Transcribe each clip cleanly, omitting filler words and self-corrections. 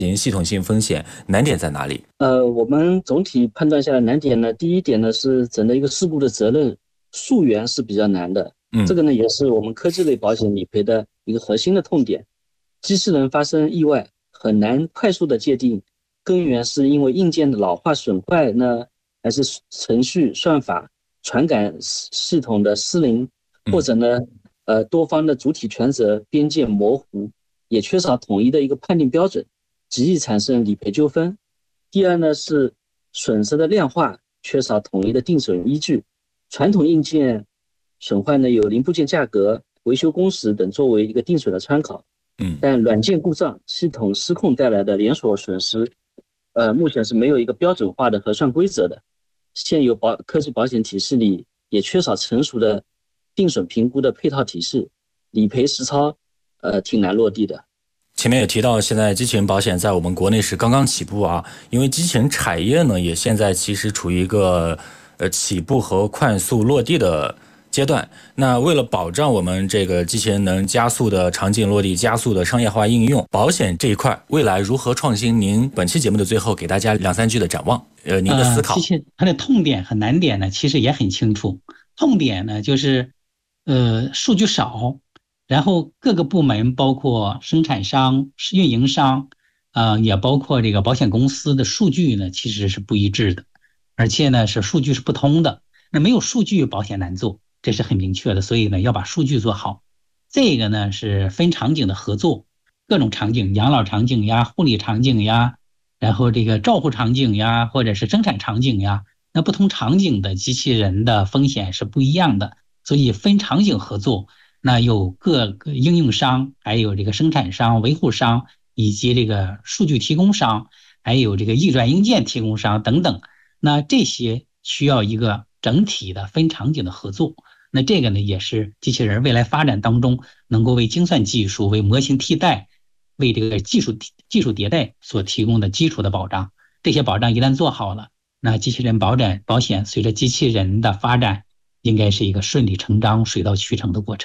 系统性风险难点在哪里？ 我们总体判断下来难点呢，第一点呢是整个一个事故的责任溯源是比较难的，这个呢也是我们科技类保险理赔的一个核心的痛点。机器人发生意外很难快速的界定根源是因为硬件的老化损坏呢，还是程序算法传感系统的失灵，或者呢多方的主体权责边界模糊，也缺少统一的一个判定标准，极易产生理赔纠纷。第二呢是损失的量化缺少统一的定损依据，传统硬件损坏呢有零部件价格、维修工时等作为一个定损的参考，但软件故障、系统失控带来的连锁损失，目前是没有一个标准化的核算规则的。现有科技保险体系里也缺少成熟的定损评估的配套体系，理赔实操挺难落地的。 前面也提到，现在机器人保险在我们国内是刚刚起步啊，因为机器人产业呢也现在其实处于一个起步和快速落地的阶段。那为了保障我们这个机器人能加速的场景落地、加速的商业化应用，保险这一块未来如何创新？您本期节目的最后给大家2-3句的展望，您的思考。 其实它的痛点和难点呢，其实也很清楚。痛点呢就是数据少，然后各个部门包括生产商、运营商也包括这个保险公司的数据呢其实是不一致的，而且呢是数据是不通的。那没有数据保险难做，这是很明确的，所以呢要把数据做好。这个呢是分场景的合作，各种场景，养老场景呀、护理场景呀，然后这个照护场景呀，或者是生产场景呀，那不同场景的机器人的风险是不一样的，所以分场景合作，那有各个应用商，还有这个生产商、维护商，以及这个数据提供商，还有这个运转硬件提供商等等，那这些需要一个整体的分场景的合作。那这个呢也是机器人未来发展当中能够为精算技术、为模型替代、为这个技术迭代所提供的基础的保障。这些保障一旦做好了，那机器人保险随着机器人的发展应该是一个顺理成章、水到渠成的过程。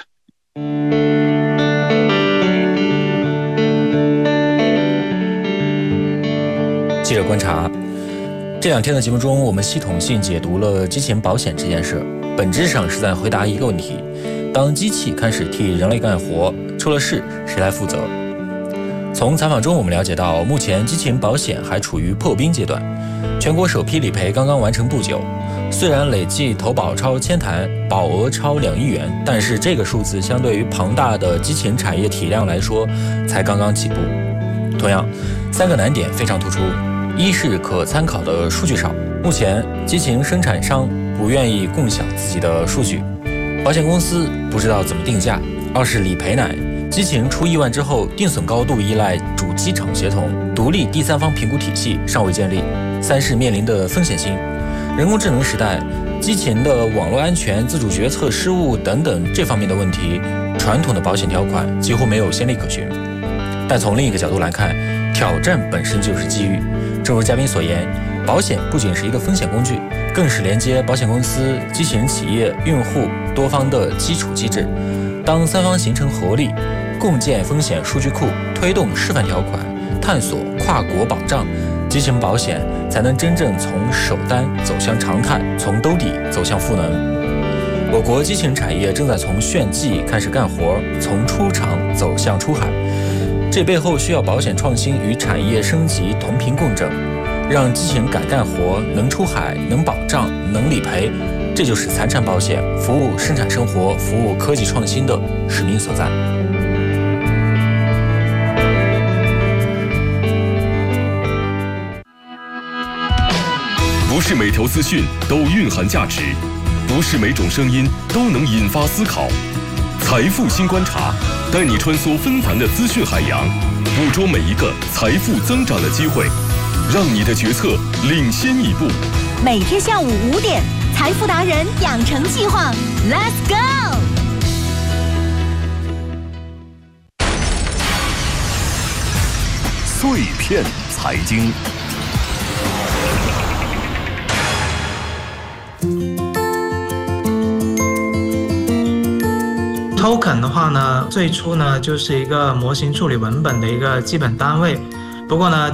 记者观察，这2天的节目中，我们系统性解读了机器人保险这件事，本质上是在回答一个问题：当机器开始替人类干活，出了事谁来负责？从采访中我们了解到，目前机器人保险还处于破冰阶段，全国首批理赔刚刚完成不久。虽然累计投保超1000台，保额超2亿元，但是这个数字相对于庞大的机器人产业体量来说，才刚刚起步。同样，3个难点非常突出：一是可参考的数据少，目前机器人生产商不愿意共享自己的数据，保险公司不知道怎么定价；二是理赔难，机器人出意外之后，定损高度依赖主机厂协同，独立第三方评估体系尚未建立；三是面临的风险性，人工智能时代，机器人的网络安全、自主决策失误等等这方面的问题，传统的保险条款几乎没有先例可循。但从另一个角度来看，挑战本身就是机遇。正如嘉宾所言，保险不仅是一个风险工具，更是连接保险公司、机器人企业、用户多方的基础机制。当3方形成合力，共建风险数据库，推动示范条款，探索跨国保障，机器人保险才能真正从首单走向常态，从兜底走向赋能。我国机器人产业正在从炫技开始干活，从出厂走向出海，这背后需要保险创新与产业升级同频共振，让机器人敢干活，能出海，能保障，能理赔，这就是残产保险服务生产生活、服务科技创新的使命所在。 不是每条资讯都蕴含价值，不是每种声音都能引发思考。财富新观察，带你穿梭纷繁的资讯海洋，捕捉每一个财富增长的机会，让你的决策领先一步。 每天下午5点，财富达人养成计划 ，Let's go！ 碎片财经。 Token 的话呢，最初呢就是一个模型处理文本的一个基本单位，不过呢